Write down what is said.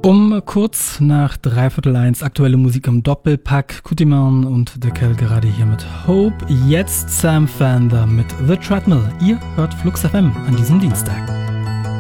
Kurz nach 1:15 aktuelle Musik im Doppelpack. Kutiman und The Kell gerade hier mit Hope. Jetzt Sam Fender mit The Treadmill. Ihr hört Flux FM an diesem Dienstag.